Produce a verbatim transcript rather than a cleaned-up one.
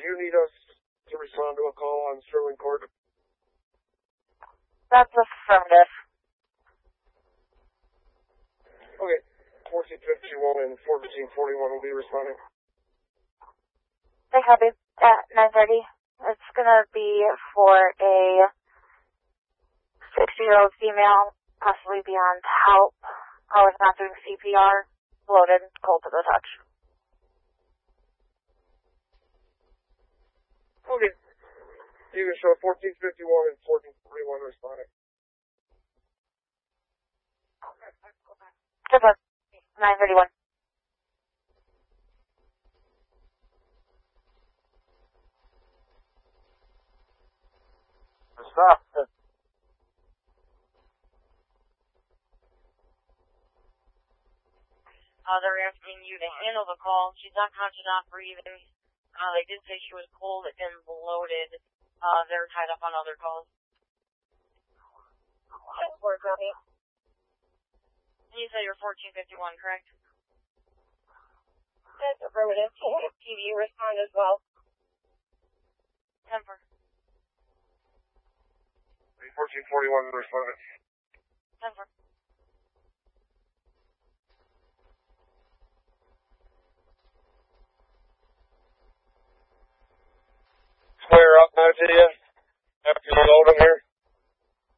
you need us to respond to a call on Sterling Court? That's affirmative. Okay. fourteen fifty-one and fourteen forty-one will be responding. They copy at nine thirty. It's gonna be for a sixty-year-old female, possibly beyond help. I was not doing C P R. Bloated, cold to the touch. Okay. You can show fourteen fifty-one and fourteen forty-one responding. Good luck. nine thirty-one. Stop. Uh, they're asking you to handle the call. She's not conscious, not breathing. Uh, they did say she was cold and bloated. Uh, they're tied up on other calls. Word, Robbie. You said you're fourteen fifty-one, correct? That's affirmative. T V respond as well. Temper. fourteen forty-one responding. Temper.